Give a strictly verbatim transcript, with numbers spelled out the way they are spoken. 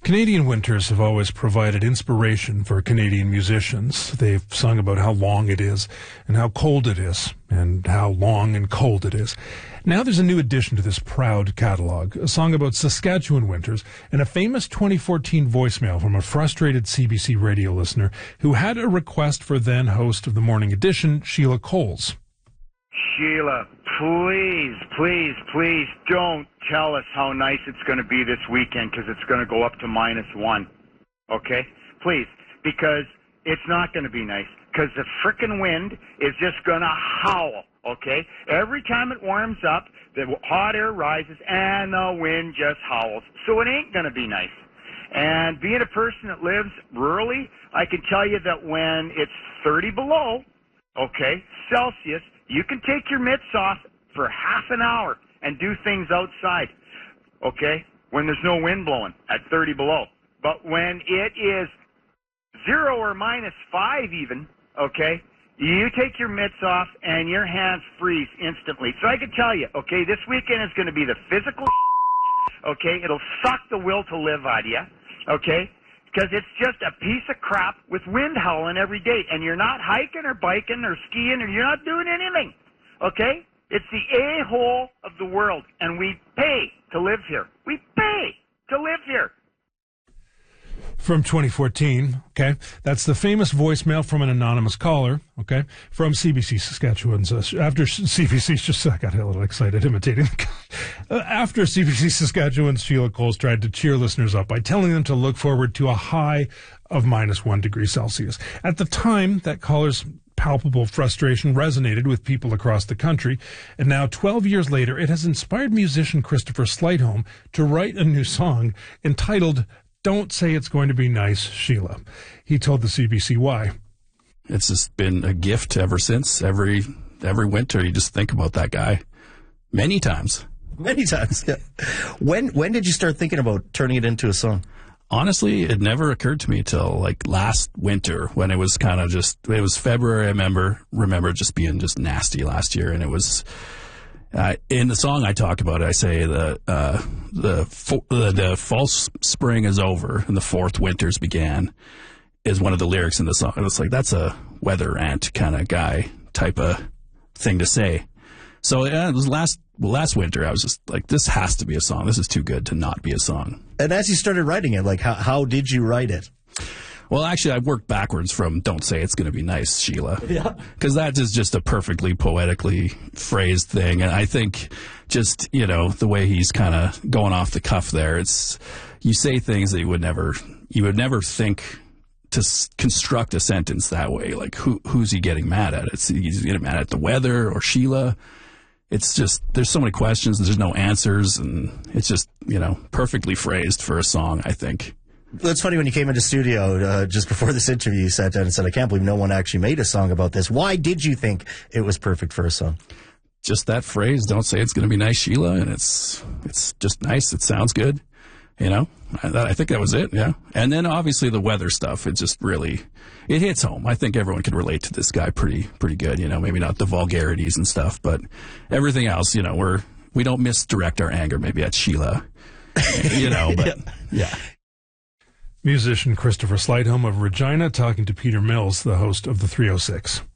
Canadian winters have always provided inspiration for Canadian musicians. They've sung about how long it is and how cold it is and how long and cold it is. Now there's a new addition to this proud catalog, a song about Saskatchewan winters and a famous twenty fourteen voicemail from a frustrated C B C radio listener who had a request for then host of the Morning Edition, Sheila Coles. Sheila, please, please, please don't tell us how nice it's going to be this weekend because it's going to go up to minus one. Okay? Please. Because it's not going to be nice because the frickin' wind is just going to howl. Okay? Every time it warms up, the hot air rises and the wind just howls. So it ain't going to be nice. And being a person that lives rurally, I can tell you that when it's thirty below, okay, Celsius, you can take your mitts off for half an hour and do things outside, okay, when there's no wind blowing at thirty below. But when it is zero or minus five even, okay, you take your mitts off and your hands freeze instantly. So I can tell you, okay, this weekend is going to be the physical, okay, it'll suck the will to live out of you, okay, because it's just a piece of crap with wind howling every day, and you're not hiking or biking or skiing, or you're not doing anything, okay? It's the a-hole of the world, and we pay to live here. We pay to live here. From twenty fourteen, okay? That's the famous voicemail from an anonymous caller, okay? From C B C Saskatchewan's, uh, after C B C's, just, I got a little excited imitating. uh, after C B C Saskatchewan's Sheila Coles tried to cheer listeners up by telling them to look forward to a high of minus one degree Celsius. At the time, that caller's palpable frustration resonated with people across the country, and now twelve years later, it has inspired musician Christopher Slightholme to write a new song entitled Don't Say It's Going to Be Nice, Sheila. He told the C B C why. It's just been a gift ever since. Every every winter, you just think about that guy many times. Many times, yeah. When, when did you start thinking about turning it into a song? Honestly, it never occurred to me till like last winter when it was kind of just, it was February. I remember, remember just being just nasty last year. And it was, uh, in the song I talk about it, I say the, uh, the, fo- the, the false spring is over and the fourth winters began is one of the lyrics in the song. And it's like, that's a weather ant kind of guy type of thing to say. So yeah, it was last last winter. I was just like, this has to be a song. This is too good to not be a song. And as you started writing it, like, how how did you write it? Well, actually, I worked backwards from "Don't Say It's Going to Be Nice, Sheila," Yeah, because that is just a perfectly poetically phrased thing. And I think just, you know, the way he's kind of going off the cuff there, it's, you say things that you would never you would never think to s- construct a sentence that way. Like, who who's he getting mad at? It's he's getting mad at the weather or Sheila. It's just, there's so many questions, there's no answers, and it's just, you know, perfectly phrased for a song, I think. It's funny, when you came into studio uh, just before this interview, you sat down and said, I can't believe no one actually made a song about this. Why did you think it was perfect for a song? Just that phrase, don't say it's going to be nice, Sheila, and it's it's just nice, it sounds good, you know? I, I think that was it, yeah. And then obviously the weather stuff, it just really, it hits home. I think everyone can relate to this guy pretty pretty good, you know, maybe not the vulgarities and stuff, but everything else, you know, we're, we don't misdirect our anger maybe at Sheila, you know, but yeah. Musician Christopher Slightholme of Regina talking to Peter Mills, the host of the three oh six.